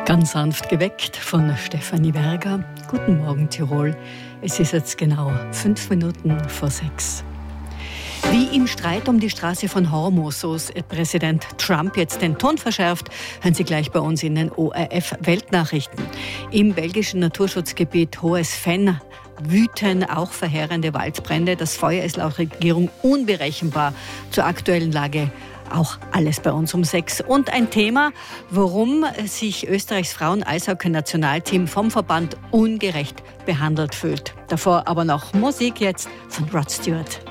Ganz sanft geweckt von Stefanie Berger. Guten Morgen Tirol. Es ist jetzt genau 5 Minuten vor 6. Wie im Streit um die Straße von Hormuz, so Präsident Trump jetzt den Ton verschärft, hören Sie gleich bei uns in den ORF-Weltnachrichten. Im belgischen Naturschutzgebiet Hohes Venn wüten auch verheerende Waldbrände. Das Feuer ist laut Regierung unberechenbar. Zur aktuellen Lage auch alles bei uns um 6. Und ein Thema, warum sich Österreichs Frauen-Eishockey-Nationalteam vom Verband ungerecht behandelt fühlt. Davor aber noch Musik jetzt von Rod Stewart.